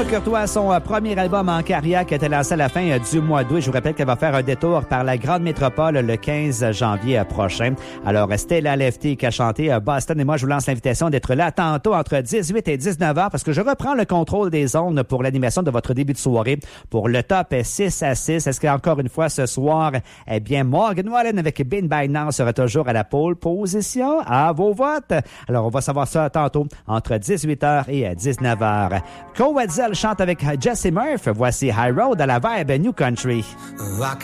Courtois, son premier album en carrière qui a été lancé à la fin du mois d'août. Je vous rappelle qu'elle va faire un détour par la grande métropole le 15 janvier prochain. Alors, Stella Lefty qui a chanté Boston et moi, je vous lance l'invitation d'être là tantôt entre 18 et 19 heures parce que je reprends le contrôle des ondes pour l'animation de votre début de soirée pour le top 6 à 6. Est-ce qu'encore une fois ce soir, eh bien, Morgan Wallen avec Been By Now sera toujours à la pole position à vos votes. Alors, on va savoir ça tantôt entre 18h et 19h. Cole Wetzel chante avec Jesse Murphy. Voici High Road à la vibe New Country.